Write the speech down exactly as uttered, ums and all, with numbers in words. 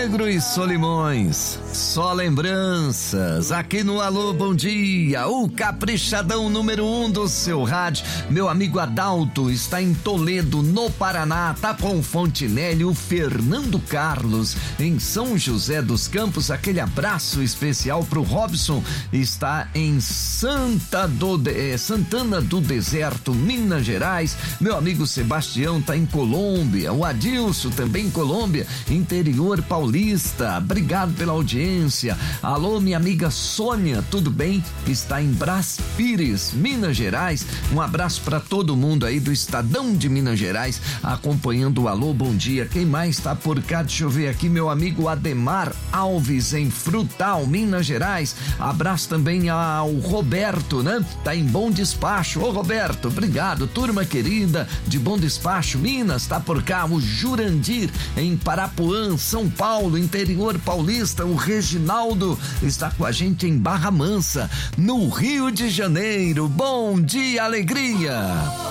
Negro e Solimões, só lembranças, aqui no Alô Bom Dia, o caprichadão número um do seu rádio. Meu amigo Adalto está em Toledo, no Paraná, tá com Fontinelli, o Fernando Carlos em São José dos Campos, aquele abraço especial pro Robson, está em Santa do De... Santana do Deserto, Minas Gerais. Meu amigo Sebastião tá em Colômbia, o Adilson também em Colômbia, interior paulista. Obrigado pela audiência. Alô, minha amiga Sônia, tudo bem? Está em Brás Pires, Minas Gerais. Um abraço para todo mundo aí do Estadão de Minas Gerais, acompanhando o Alô Bom Dia. Quem mais está por cá? Deixa eu ver aqui, meu amigo Ademar Alves em Frutal, Minas Gerais. Abraço também ao Roberto, né? Tá em Bom Despacho. Ô Roberto, obrigado, turma querida de Bom Despacho, Minas, tá por cá. O Jurandir em Parapuã, São Paulo, interior paulista. O Reginaldo está com a gente em Barra Mansa, no Rio de Janeiro. Bom dia, alegria!